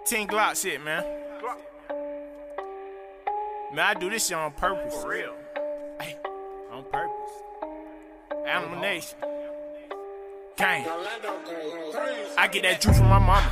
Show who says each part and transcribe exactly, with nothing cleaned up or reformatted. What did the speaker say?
Speaker 1: Ten Glock shit, man. Man, I do this shit on purpose.
Speaker 2: For real.
Speaker 1: Hey, on purpose. Animal Nation. Gang. I get that juice from my mama.